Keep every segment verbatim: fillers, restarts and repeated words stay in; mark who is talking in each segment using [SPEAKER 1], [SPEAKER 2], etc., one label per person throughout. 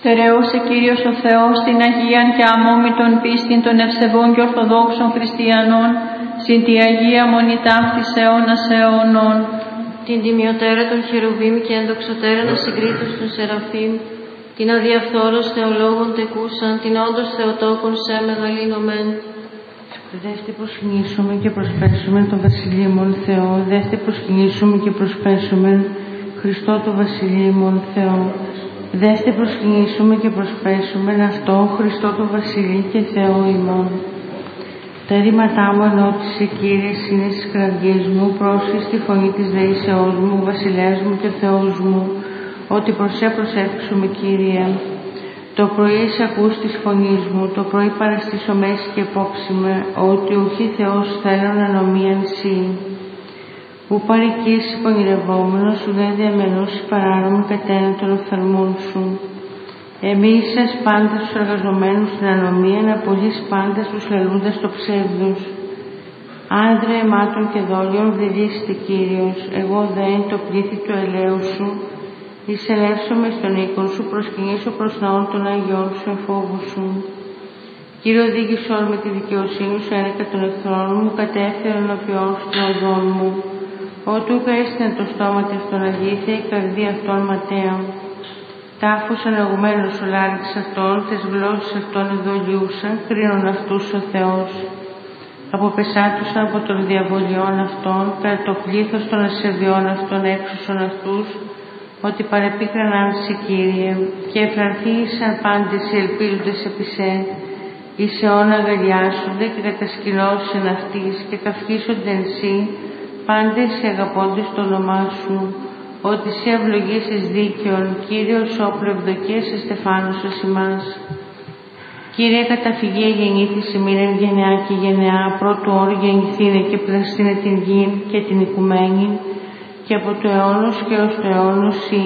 [SPEAKER 1] Θερεώσε Κύριος ο Θεός την Αγίαν και αμόμητον πίστην των ευσεβών και ορθοδόξων χριστιανών, συν τη Αγία Μονή ταύτης αιώνας αιώνων.
[SPEAKER 2] Την τιμιωτέρα των χερουβίμ και ενδοξωτέρα να συγκρίτως των σεραφείμ, την αδιαφθόρος θεολόγων τεκούσαν, την όντως θεοτόκων σε μεγαλύνομεν.
[SPEAKER 3] Δέστε προσκυνήσουμε και προσπέσουμε το Βασιλείμον Θεό, δέστε προσκυνήσουμε και προσπέσουμε Χριστό το Βασιλείμον Θεό. Δέστε προσκυνήσουμε και προσπέσουμε αυτό Χριστό το Βασιλεί και Θεό ημών. Τα αιτήματά μου ενώτησε, Κύριε, είναι στις κραυγές μου, πρόσχε στη φωνή της δεήσεώς μου, Βασιλέας μου και Θεός μου, ότι προσέ προσεύξουμε, Κύριε. Το πρωί εις ακούς της φωνής μου, το πρωί παραστήσω μέση και υπόψημε, ότι ουχή Θεός θέλουν ανομίαν σύ. Που παρικείς πονηρευόμενος, σου δεν διαμενώσει παράνομο κατένα των οφθαλμών σου. Εμείς πάντα στους εργαζομένους στην ανομία, να απολύς πάντα στους λαλούντας το ψεύδος. Άντρε αιμάτων και δόλιων δηλήσετε, Κύριος, εγώ δεν το πλήθη του ελαίου σου, εισελεύσομαι στον οίκον σου, προσκυνήσω προς ναόν των Αγιών σου εφόβου σου. Κύριε, οδήγησε όλη με τη δικαιοσύνη σου ένεκα των εχθρών μου, κατέφερε ενώπιόν σου των οδών μου. Ότου έστεινε το στόμα της αυτών αλήθεια, η καρδία αυτών ματέα. Τάφος αναγωμένος ο λάρix αυτών, τες γλώσσες αυτών εδωλιούσαν, κρίνων αυτούς ο Θεός. Αποπεσάτουσαν από των διαβολιών αυτών, κατά το πλήθος των ασεβιών αυτών έξωσον αυτούς, ότι παρεπίκραναν σε, Κύριε, και εφρανθήσαν πάντες οι ελπίζοντες επί σε, οι σεών αγαλιάσονται και κατασκηνώσουν αυτής και καυχήσονται εν σύ, πάντες οι αγαπώντες το όνομά σου, ότι σε ευλογήσεις δίκαιον, Κύριος όπλο ευδοκίας εστεφάνωσες ημάς. Κύριε, καταφυγή γεννήθης ημίρεν γενεά και γενεά, πρώτου όρου γεννηθήνε και πλαστήνε την γην και την οικουμένη, και από το αιώνος και ως το αιώνος η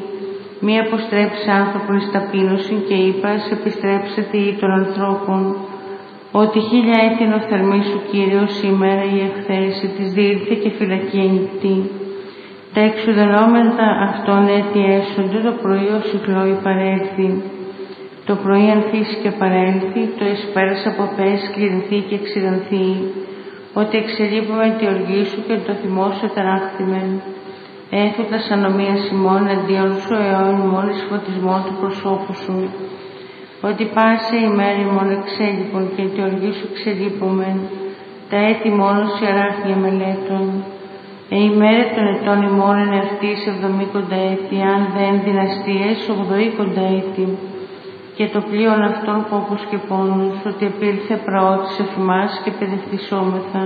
[SPEAKER 3] μη αποστρέψει άνθρωπον εις ταπείνωση και είπας επιστρέψετε ή των ανθρώπων, ότι χίλια έτη είναι ο θερμής σου, Κύριος, σήμερα η εχθέρηση της διήλθε και φυλακή ανοιχτή. Τα εξουδενόμενα αυτών έτη έσονται, το πρωί ως η παρέλθει. Το πρωί ανθίσει και παρέλθει, το εσπέρας από πες κληρυνθεί και εξηρανθεί, ότι εξελείπουμε τη οργή σου και το θυμό σου ταράχθημεν. Έφωτας ανομίας ημών αντίον σου, αιών ημών εις φωτισμόν του προσώπου σου. Ότι πάσε η μέρη ημών εξέλιπων και τη οργή σου εξελείπομεν, τα έτη μόνος η αράχνια μελέτων. Ε, η μέρα των ετών ημών είναι αυτή σε εβδομήκοντα έτη, αν δεν δυναστείες ογδοήκοντα έτη. Και το πλοίον αυτών πόπους και πόνους, ότι επήλθε πραότης εφημάς και παιδευτισόμεθα.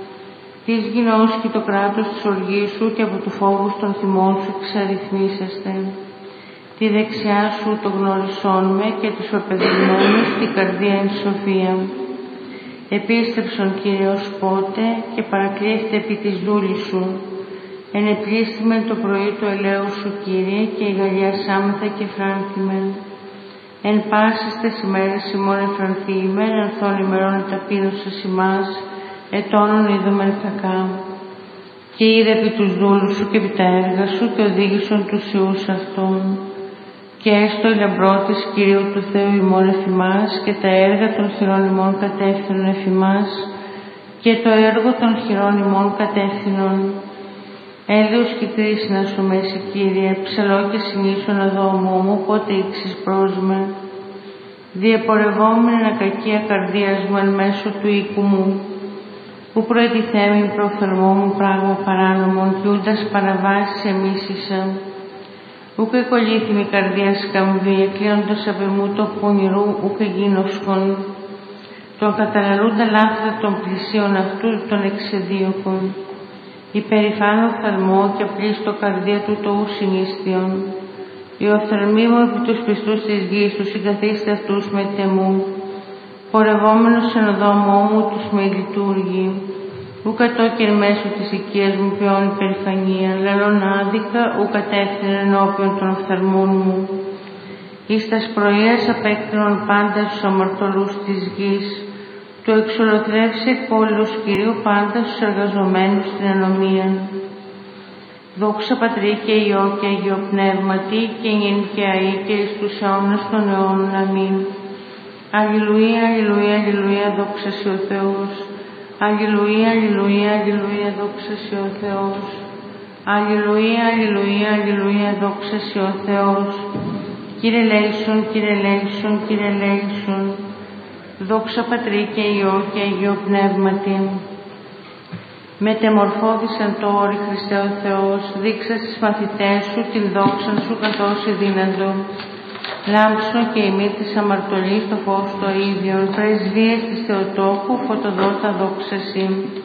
[SPEAKER 3] Της γινός και το κράτος της οργής σου και από του φόβους των θυμών σου εξαριθμίσαστε. Τη δεξιά σου το γνώρισόν με και τους πεπαιδευμένους την καρδία εν σοφία. Επίστεψον, Κύριος, πότε και παρακλείστε επί της δούλης σου. Ενεπλήστημεν το πρωί του ελαίου σου, Κύριε, και η γαλλιά σάμεθα και φράνθημεν. Εν πάσης τες ημέρες ημών εφρανθήμεν, ανθών ημερών ταπείνωσες ημάς, ετώνων είδομεν κακά. Και είδε επί τους δούλους σου και επί τα έργα σου και οδήγησον τους ιούς αυτών. Και έστω η λαμπρότης Κυρίου του Θεού ημών εφημάς και τα έργα των χειρών ημών κατεύθυνον εφημάς και το έργο των χειρών ημών κατεύθυνον. Έλεος και κρίση να σου μέση, Κύριε, ψαλό και συνήσων αδόμου μου, πότε ήξεις πρόσμε. Διεπορευόμενη κακία καρδίας μου εν μέσω του οίκου μου, που προετιθέμην προφερμό μου πράγμα παράνομον και ούτας παραβάσεις εμίσησα. Ούκ εκολύθημη καρδία σκαμβή, εκλείοντος απ' εμού το πονηρού, ούκ εγίνωσκον. Τον καταλαλούντα λάθη των πλησίων αυτού των εξεδίωκων. Υπερηφάνω φθαλμό και απλήστο καρδία του το ουσυνίστιον. Οι οφθαλμοί μου επί τους πιστούς της γης τους συγκαθίστε αυτούς με τεμού. Πορευόμενος εν οδόμο μου τους με λειτουργεί. Ου κατόκεν μέσω της οικίας μου ποιόν υπερηφανία, λαλών άδικα, ου κατεύθυνε ενώπιον των οφθαλμών μου. Εις τας πρωίας απέκτηνον πάντα στους αμαρτωλούς της γης. Του εξολοθρεύσε κόλλος Κυρίου πάντα στους εργαζομένους στην ανομία. Δόξα Πατρί και Υιό και Αγίο Πνεύματι, και νυν και αεί και εις τους αιώνας των αιώνων. Αμήν. Αλληλουία, αλληλουία, αλληλουία, δόξα σοι ο Θεός. Αλληλουία, αλληλουία, αλληλουία, δόξα σοι ο Θεός. Αλληλουία, αλληλουία, αλληλουία, δόξα σοι ο Θεός. Κύριε λέησον, Κύριε λέησον, Κύριε λέησον. Δόξα Πατρί και Υιό και Αγίο Πνεύματι. Μετεμορφώθησαν τώρα, Χριστέ ο Θεός, δείξα στις μαθητές σου την δόξα σου καθώς εδύναντο. Λάμψον και ημί της αμαρτωλής το φως το ίδιον, πρεσβείες της Θεοτόκου, φωτοδότα δόξα σοι.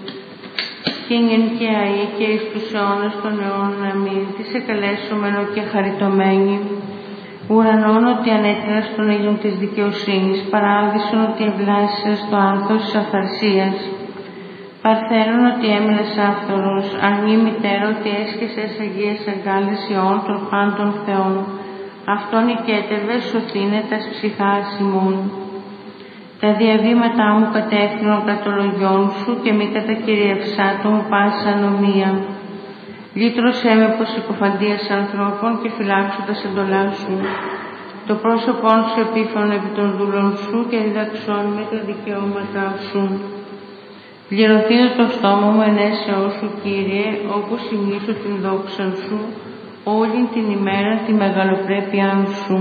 [SPEAKER 3] Και νυν και αεί και εις τους αιώνας των αιώνων. Αμήν. Της εκαλέσομενο και χαριτωμένη. Ουρανών ότι ανέτειλας των Αγίων της δικαιοσύνης, παράδεισον ότι ευλάσσας το άνθος της αυθαρσίας. Παρθένον ότι έμεινες άφθορος, αρνή μητέρα ότι έσχεσες αγίες αγκάλες ιών των πάντων θεών. Αυτό νικέτευε σωθήνε τας ψυχάς ημών. Τα διαβήματά μου κατεύθυνον κατολογιών σου και μη κατακυριευσάτο μου πάσα ανομία. Λύτρωσέ με πως υποφαντίας ανθρώπων και φυλάξω τα εντολά σου. Το πρόσωπόν σου επίφωνο επί των δούλων σου και διδαξών με τα δικαιώματά σου. Πληρωθείτε το στόμα μου εν έσεώ σου, Κύριε, όπου σημείσω την δόξα σου, όλη την ημέρα τη μεγαλοπρέπειά σου.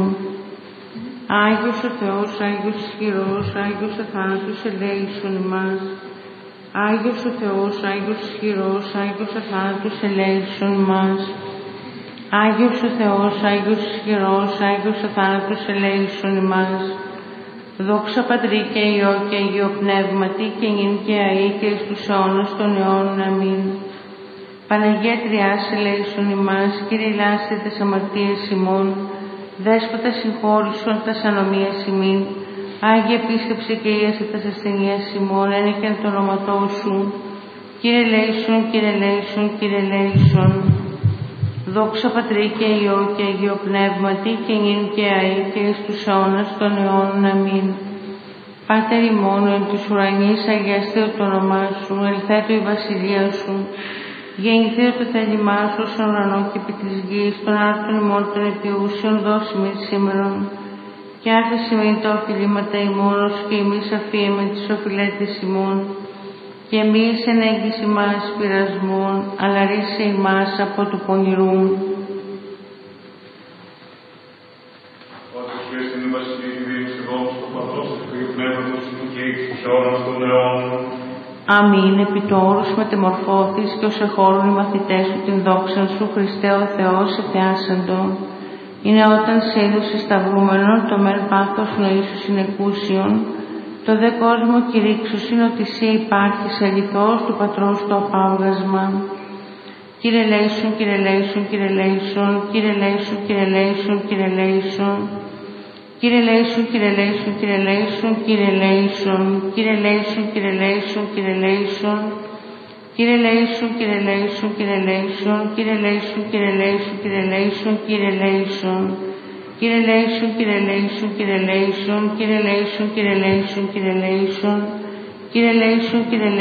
[SPEAKER 3] Άγιος ο Θεός, Άγιος ισχυρός, Άγιος αθάνατος ελέησον ημάς. Άγιος ο Θεός, Άγιος ισχυρός, Άγιος αθάνατος ελέησον ημάς. Άγιος ο Θεός, Άγιος ισχυρός, Άγιος αθάνατος ελέησον ημάς. Δόξα Πατρί και Υιό και Αγίο Πνεύματι, και νυν και αεί και εις τους αιώνας των αιώνων. Αμήν. Παναγία Τριάς ελέησον ημάς, Κύριε λάστε τες αμαρτίες ημών, Δέσποτα συγχώρησον τας ανομίας ημίν, Άγιε επίσκεψε και ίασε τας ασθενείας ημών, ένεκεν το όνοματό σου. Κύριε λέησον, Κύριε λέησον, Κύριε λέησον. Δόξα Πατρί και Υιό και Αγίο Πνεύματι, και νυν και αεί και εις τους αιώνας των αιώνων. Αμήν. Πάτερ ημών εν της ουρανής, αγιαστειο το όνομά σου, ελθέτω η βασιλεία σου. Γεννηθείτε το θέλημά σου στον ουρανό και επί της γης, των άρτων ημών των επιούσεων, δώσει με σήμερον. Και άφησε με τα οφειλήματα ημών, ως και εμείς αφίεμε τις οφειλέτες ημών. Και εμείς εν έγκυση μας πειρασμών, αλλά ρίσε ημάς από του πονηρού.
[SPEAKER 4] Ότως Χριστέ με βασιλεία και δίνεις εδώ στο Πατρός και του Υιού Πνεύματος του και εις τους αιώνας των αιώνων.
[SPEAKER 3] Αμήν. Επί το όρους μετεμορφώθης και ως εχώρουν οι μαθητές σου την δόξαν σου, Χριστέ ο Θεός, εθεάσαντο. Είναι όταν σε είδους σταυρούμενον, το μεν πάθος νοήσου συνεκούσιον, το δε κόσμο κηρύξους είναι ότι εσύ υπάρχεις αληθώς του Πατρός το απάβγασμα. Κύριε λέησον, Κύριε λέησον, Κύριε λέησον, Κύριε λέησον, Κύριε λέησον, Κύριε λέησον. Κύριε λέησον, Κύριε λέησον, Κύριε λέησον, Κύριε λέησον, Κύριε λέησον, Κύριε λέησον, Κύριε λέησον. Κύριε λέησον, Κύριε λέησον, Κύριε λέησον, Κύριε λέησον, Κύριε λέησον, Κύριε λέησον, Κύριε λέησον. Κύριε λέησον, Κύριε λέησον, Κύριε λέησον, Κύριε λέησον, Κύριε λέησον, Κύριε λέησον. Κύριε λέησον, Κύριε